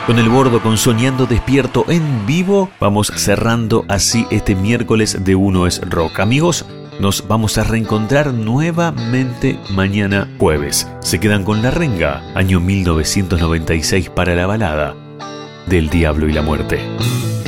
Con el Bordo, con Soñando Despierto en vivo, vamos cerrando así este miércoles de Uno es Rock. Amigos, nos vamos a reencontrar nuevamente mañana jueves. Se quedan con La Renga, año 1996 para la balada del Diablo y la Muerte.